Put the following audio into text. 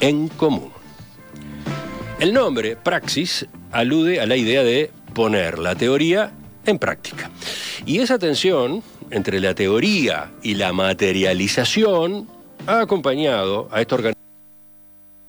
en común. El nombre, praxis, alude a la idea de poner la teoría en práctica. Y esa tensión entre la teoría y la materialización ha acompañado a esta organización